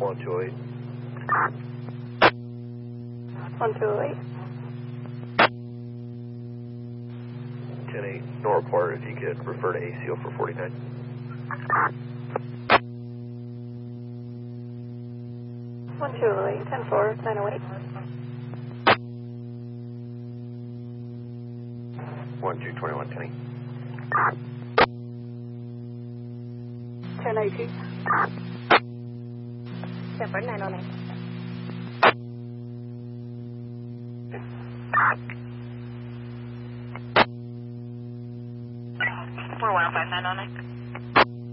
1208. 1208. 10-8, no report. If you could refer to ACO for 49. One two eight 10-4, 908. 1221, 10-8. 1082. Shepherd 909. 4105 909.